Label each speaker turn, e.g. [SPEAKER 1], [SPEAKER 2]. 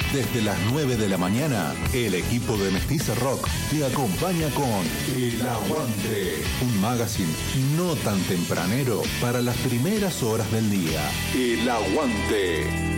[SPEAKER 1] Desde las 9 de la mañana, el equipo de Mestiza Rock te acompaña con El Aguante, un magazine no tan tempranero para las primeras horas del día. El Aguante.